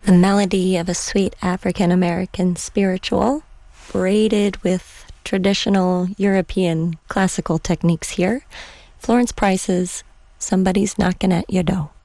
The melody of a sweet African-American spiritual, braided with traditional European classical techniques here. Florence Price's Somebody's Knocking at Your Door.